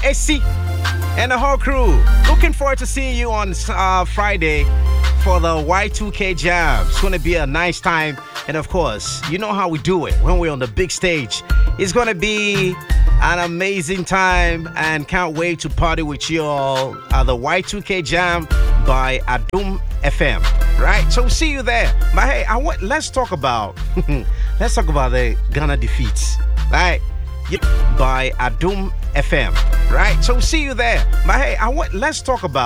AC and the whole crew. Looking forward to seeing you on Friday for the Y2K Jam. It's going to be a nice time. And of course, you know how we do it when we're on the big stage. It's going to be an amazing time and can't wait to party with you all at the Y2K Jam by Adum FM. Right? So see you there. But hey, let's talk about the Ghana defeats. Right? By Adum FM. Right? So see you there. But hey, let's talk about